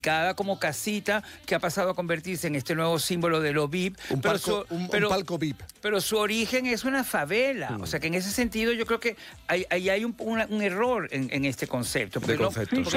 como casita que ha pasado a convertirse en este nuevo símbolo de lo VIP. Un palco VIP. Pero su origen es una favela. O sea que en ese sentido yo creo que ahí hay un error en este concepto. Porque